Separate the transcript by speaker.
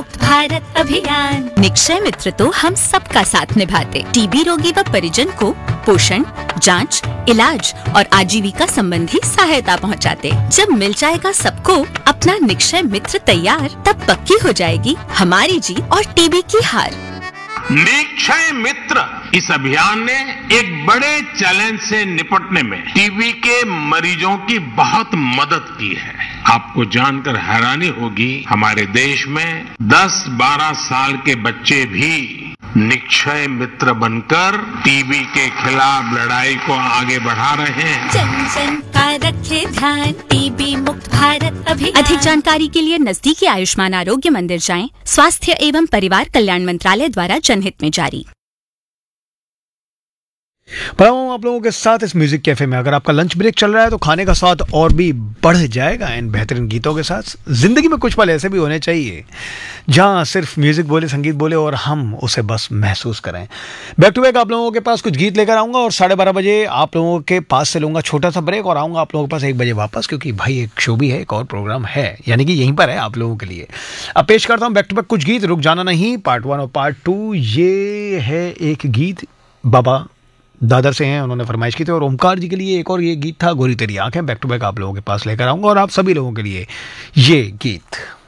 Speaker 1: मुक्त भारत अभियान। निक्षय मित्र तो हम सबका साथ निभाते, टीबी रोगी व परिजन को पोषण, जांच, इलाज और आजीविका संबंधी सहायता पहुंचाते। जब मिल जाएगा सबको अपना निक्षय मित्र तैयार, तब पक्की हो जाएगी हमारी जीत और टीबी की हार।
Speaker 2: निक्षय मित्र इस अभियान ने एक बड़े चैलेंज से निपटने में टीबी के मरीजों की बहुत मदद की है। आपको जानकर हैरानी होगी, हमारे देश में 10-12 साल के बच्चे भी निक्षय मित्र बनकर टीबी के खिलाफ लड़ाई को आगे बढ़ा रहे हैं।
Speaker 1: जन जन का रखे ध्यान, टीबी मुक्त भारत अभियान। अधिक जानकारी के लिए नजदीकी आयुष्मान आरोग्य मंदिर जाएं। स्वास्थ्य एवं परिवार कल्याण मंत्रालय द्वारा जनहित में जारी।
Speaker 3: पर हम आप लोगों के साथ इस म्यूजिक कैफे में, अगर आपका लंच ब्रेक चल रहा है तो खाने का स्वाद और भी बढ़ जाएगा इन बेहतरीन गीतों के साथ। जिंदगी में कुछ पल ऐसे भी होने चाहिए जहां सिर्फ म्यूजिक बोले, संगीत बोले और हम उसे बस महसूस करें। बैक टू बैक आप लोगों के पास कुछ गीत लेकर आऊंगा और 12:30 बजे आप लोगों के पास से लूंगा छोटा सा ब्रेक और आऊंगा आप लोगों के पास 1 बजे वापस, क्योंकि भाई एक शो भी है, एक और प्रोग्राम है, यानी कि यहीं पर है आप लोगों के लिए। अब पेश करता हूं बैक टू बैक कुछ गीत, रुक जाना नहीं, पार्ट 1 और पार्ट 2। ये है एक गीत बाबा दादर से हैं, उन्होंने फरमाइश की थी, और ओमकार जी के लिए एक और ये गीत था गोरी तेरी आंखें। बैक टू बैक आप लोगों के पास लेकर आऊंगा और आप सभी लोगों के लिए ये गीत।